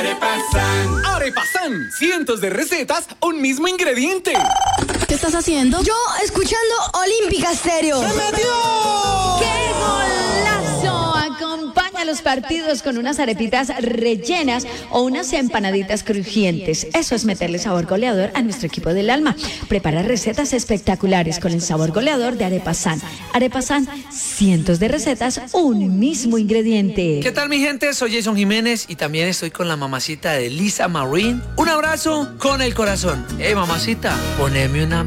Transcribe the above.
Arepasan. Arepasan, cientos de recetas, un mismo ingrediente. ¿Qué estás haciendo? Yo escuchando Olímpica Estéreo. ¡Se metió! ¡Qué golazo! Acompaña los partidos con unas arepitas rellenas o unas empanaditas crujientes. Eso es meterle sabor goleador a nuestro equipo del alma. Prepara recetas espectaculares con el sabor goleador de Arepasan. Arepasan, cientos de recetas, un mismo ingrediente. ¿Qué tal, mi gente? Soy Jason Jiménez y también estoy con la mamacita de Lisa Marín. Un abrazo con el corazón. Mamacita, poneme una